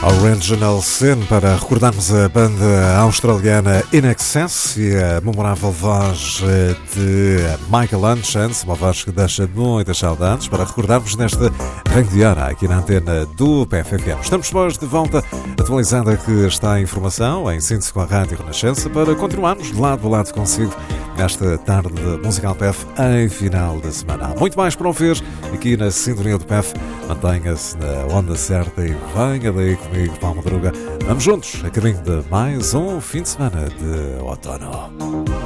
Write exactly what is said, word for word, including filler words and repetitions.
Original Sin, para recordarmos a banda australiana In Excess e a memorável voz de Michael Anchance, uma voz que deixa muitas saudades, para recordarmos nesta arranque de hora aqui na antena do P F F M. Estamos depois de volta, atualizando a que está a informação em síntese com a Rádio Renascença, para continuarmos de lado a lado consigo nesta tarde musical P F em final de semana. Há muito mais para ouvir aqui na sintonia do P F. Mantenha-se na onda certa e venha daí comigo para a madruga. Vamos juntos a caminho de mais um fim de semana de outono.